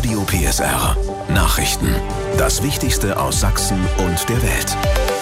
Radio PSR. Nachrichten. Das Wichtigste aus Sachsen und der Welt.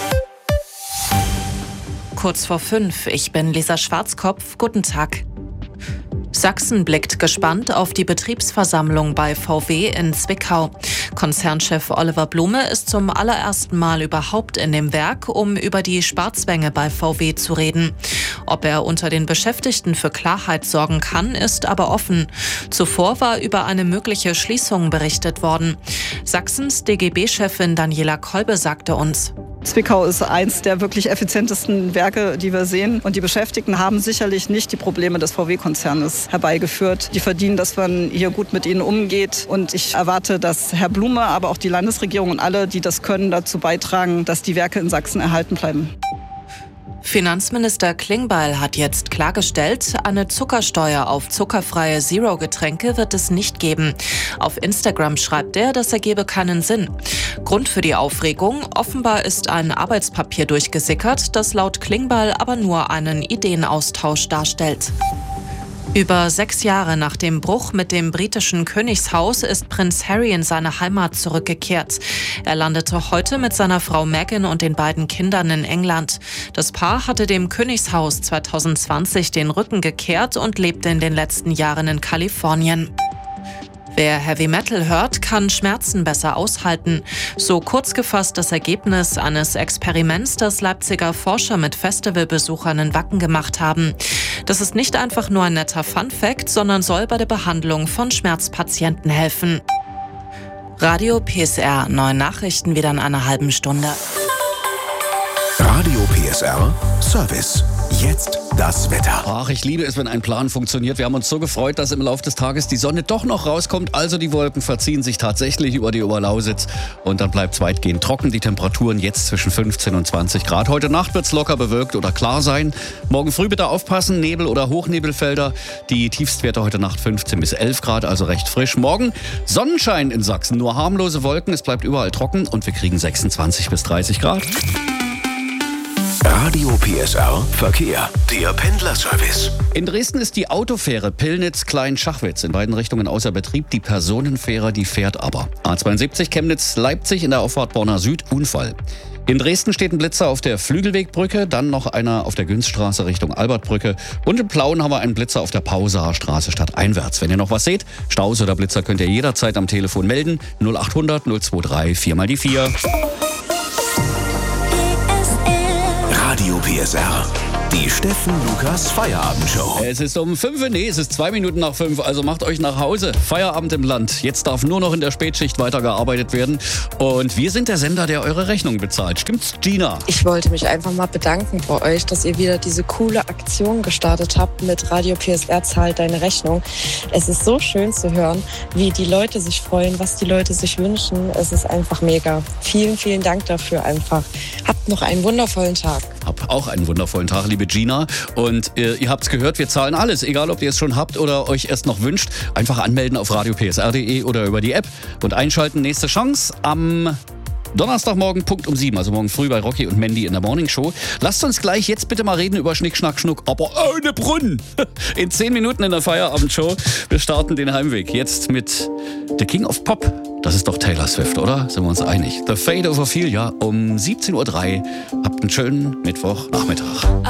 Kurz vor 5, ich bin Lisa Schwarzkopf. Guten Tag. Sachsen blickt gespannt auf die Betriebsversammlung bei VW in Zwickau. Konzernchef Oliver Blume ist zum allerersten Mal überhaupt in dem Werk, um über die Sparzwänge bei VW zu reden. Ob er unter den Beschäftigten für Klarheit sorgen kann, ist aber offen. Zuvor war über eine mögliche Schließung berichtet worden. Sachsens DGB-Chefin Daniela Kolbe sagte uns: Zwickau ist eins der wirklich effizientesten Werke, die wir sehen. Und die Beschäftigten haben sicherlich nicht die Probleme des VW-Konzernes herbeigeführt. Die verdienen, dass man hier gut mit ihnen umgeht. Und ich erwarte, dass Herr Blume, aber auch die Landesregierung und alle, die das können, dazu beitragen, dass die Werke in Sachsen erhalten bleiben. Finanzminister Klingbeil hat jetzt klargestellt, eine Zuckersteuer auf zuckerfreie Zero-Getränke wird es nicht geben. Auf Instagram schreibt er, das ergebe keinen Sinn. Grund für die Aufregung: offenbar ist ein Arbeitspapier durchgesickert, das laut Klingbeil aber nur einen Ideenaustausch darstellt. Über 6 Jahre nach dem Bruch mit dem britischen Königshaus ist Prinz Harry in seine Heimat zurückgekehrt. Er landete heute mit seiner Frau Meghan und den beiden Kindern in England. Das Paar hatte dem Königshaus 2020 den Rücken gekehrt und lebte in den letzten Jahren in Kalifornien. Wer Heavy Metal hört, kann Schmerzen besser aushalten. So kurz gefasst das Ergebnis eines Experiments, das Leipziger Forscher mit Festivalbesuchern in Wacken gemacht haben. Das ist nicht einfach nur ein netter Fun-Fact, sondern soll bei der Behandlung von Schmerzpatienten helfen. Radio PSR, neue Nachrichten wieder in einer halben Stunde. Radio PSR Service. Jetzt das Wetter. Ach, ich liebe es, wenn ein Plan funktioniert. Wir haben uns so gefreut, dass im Laufe des Tages die Sonne doch noch rauskommt. Also die Wolken verziehen sich tatsächlich über die Oberlausitz. Und dann bleibt es weitgehend trocken. Die Temperaturen jetzt zwischen 15 und 20 Grad. Heute Nacht wird es locker bewölkt oder klar sein. Morgen früh bitte aufpassen, Nebel- oder Hochnebelfelder. Die Tiefstwerte heute Nacht 15 bis 11 Grad, also recht frisch. Morgen Sonnenschein in Sachsen, nur harmlose Wolken. Es bleibt überall trocken und wir kriegen 26 bis 30 Grad. Radio PSR Verkehr. Der Pendlerservice. In Dresden ist die Autofähre Pillnitz-Klein-Schachwitz in beiden Richtungen außer Betrieb. Die Personenfähre, die fährt aber. A72 Chemnitz-Leipzig in der Auffahrt Borna Süd, Unfall. In Dresden steht ein Blitzer auf der Flügelwegbrücke, dann noch einer auf der Günzstraße Richtung Albertbrücke. Und in Plauen haben wir einen Blitzer auf der Pausaer Straße stadteinwärts. Wenn ihr noch was seht, Staus oder Blitzer, könnt ihr jederzeit am Telefon melden. 0800 023 4x4. Radio PSR. Die Steffen Lukas Feierabendshow. Es ist um 5, es ist 2 Minuten nach 5, also macht euch nach Hause. Feierabend im Land. Jetzt darf nur noch in der Spätschicht weitergearbeitet werden. Und wir sind der Sender, der eure Rechnung bezahlt. Stimmt's, Gina? Ich wollte mich einfach mal bedanken bei euch, dass ihr wieder diese coole Aktion gestartet habt mit Radio PSR zahlt deine Rechnung. Es ist so schön zu hören, wie die Leute sich freuen, was die Leute sich wünschen. Es ist einfach mega. Vielen, vielen Dank dafür einfach. Habt noch einen wundervollen Tag. Hab auch einen wundervollen Tag, liebe Gina. Und ihr habt's gehört, wir zahlen alles. Egal, ob ihr es schon habt oder euch erst noch wünscht. Einfach anmelden auf radiopsr.de oder über die App. Und einschalten. Nächste Chance am Donnerstagmorgen, Punkt um 7. Also morgen früh bei Rocky und Mandy in der Morning Show. Lasst uns gleich jetzt bitte mal reden über Schnick, Schnack, Schnuck, aber ohne Brunnen. In 10 Minuten in der Feierabendshow. Wir starten den Heimweg. Jetzt mit The King of Pop. Das ist doch Taylor Swift, oder? Sind wir uns einig? The Fate of Ophelia um 17.03 Uhr. Habt einen schönen Mittwochnachmittag.